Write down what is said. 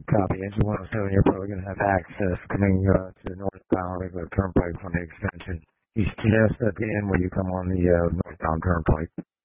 Copy. Engine 107, you're probably going to have access coming to the northbound regular turnpike from the extension. He's just at the end where you come on the northbound turnpike.